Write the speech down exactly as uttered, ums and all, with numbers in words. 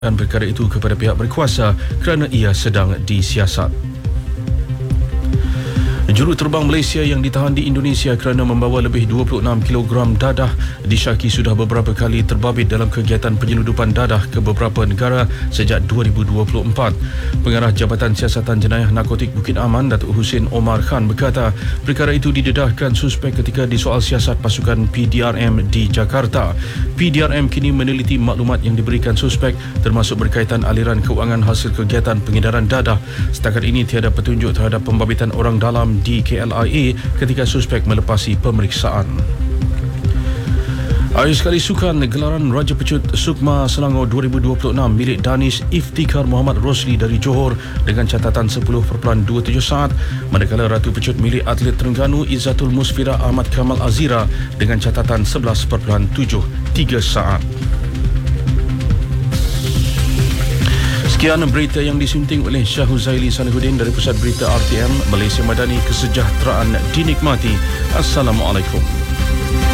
dan perkara itu kepada pihak berkuasa kerana ia sedang disiasat. Juruterbang Malaysia yang ditahan di Indonesia kerana membawa lebih dua puluh enam kilogram dadah disyaki sudah beberapa kali terbabit dalam kegiatan penyeludupan dadah ke beberapa negara sejak dua ribu dua puluh empat. Pengarah Jabatan Siasatan Jenayah Narkotik Bukit Aman, Datuk Husin Omar Khan berkata, perkara itu didedahkan suspek ketika disoal siasat pasukan P D R M di Jakarta. P D R M kini meneliti maklumat yang diberikan suspek termasuk berkaitan aliran kewangan hasil kegiatan pengedaran dadah. Setakat ini tiada petunjuk terhadap pembabitan orang dalam di K L I A ketika suspek melepasi pemeriksaan. Akhir sekali sukan gelaran Raja Pecut Sukma Selangor dua ribu dua puluh enam milik Danis Iftikhar Muhammad Rosli dari Johor dengan catatan sepuluh perpuluhan dua tujuh saat, manakala Ratu Pecut milik atlet Terengganu Izzatul Musfira Ahmad Kamal Azira dengan catatan sebelas perpuluhan tujuh tiga saat. Sekian berita yang disunting oleh Syah Huzaili Salihuddin dari Pusat Berita R T M Malaysia Madani. Kesejahteraan dinikmati. Assalamualaikum.